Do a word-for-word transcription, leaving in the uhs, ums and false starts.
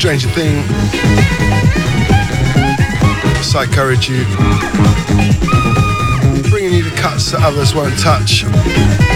Stranger Thing, Psychourage You, bringing you the cuts that others won't touch.